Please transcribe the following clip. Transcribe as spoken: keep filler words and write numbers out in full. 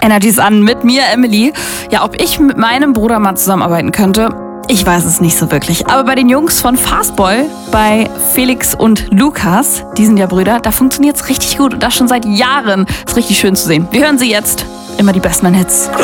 Energies an mit mir, Emily. Ja, ob ich mit meinem Bruder mal zusammenarbeiten könnte, ich weiß es nicht so wirklich. Aber bei den Jungs von Fastball, bei Felix und Lukas, die sind ja Brüder, da funktioniert es richtig gut und das schon seit Jahren. Ist richtig schön zu sehen. Wir hören sie jetzt. Immer die besten Hits.